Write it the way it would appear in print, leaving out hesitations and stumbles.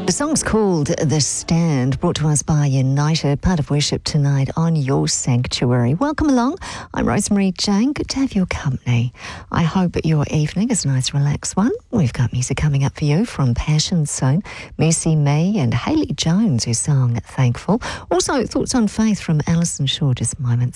The song's called The Stand, brought to us by United, part of worship tonight on Your Sanctuary. Welcome along. I'm Rosemary Jane. Good to have your company. I hope your evening is a nice, relaxed one. We've got music coming up for you from Passion Zone, Mercy May and Hayley Jones, who sang Thankful. Also, Thoughts on Faith from Alison Shaw, just moments